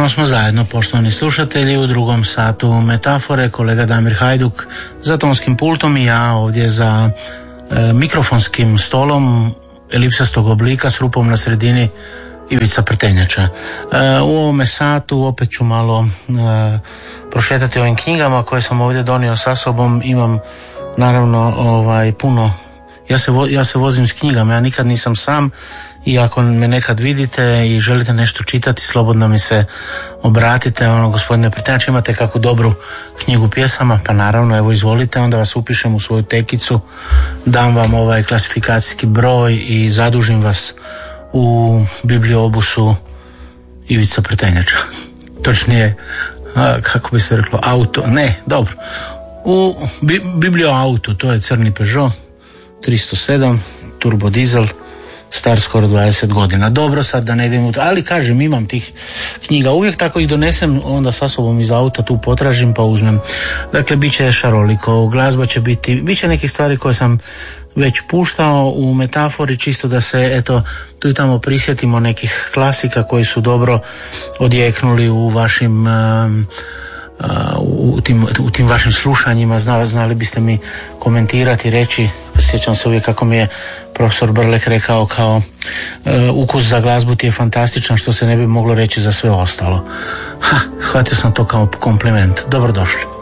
Ponovno smo zajedno, poštovani slušatelji, u drugom satu Metafore, kolega Damir Hajduk za tonskim pultom i ja ovdje za mikrofonskim stolom elipsastog oblika s rupom na sredini, Ivica Prtenjača. U ovome satu opet ću malo prošetati ovim knjigama koje sam ovdje donio sa sobom. Imam naravno puno, ja se vozim s knjigama, ja nikad nisam sam i ako me nekad vidite i želite nešto čitati, slobodno mi se obratite, gospodine Prtenjača, imate kakvu dobru knjigu pjesama, pa naravno, evo izvolite, onda vas upišem u svoju tekicu, dam vam klasifikacijski broj i zadužim vas u bibliobusu Ivica Prtenjača. Točnije, kako bi se reklo, u biblioautu, to je crni Peugeot 307 turbo dizel, star skoro 20 godina. Dobro, sad da ne idem ali kažem, imam tih knjiga uvijek, tako ih donesem onda sa sobom iz auta, tu potražim pa uzmem. Dakle, bit će šaroliko, glazba će biti, bit će nekih stvari koje sam već puštao u Metafori, čisto da se tu i tamo prisjetimo nekih klasika koji su dobro odjeknuli u vašim u tim vašim slušanjima. Znali biste mi komentirati, reći, sjećam se uvijek kako mi je profesor Brlek rekao kao ukus za glazbu ti je fantastičan, što se ne bi moglo reći za sve ostalo. Shvatio sam to kao kompliment. Dobrodošli.